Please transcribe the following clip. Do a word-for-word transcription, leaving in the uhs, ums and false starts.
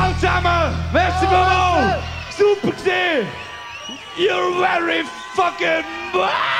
alle sammen! Merci beaucoup! Super gezien! You're very fucking...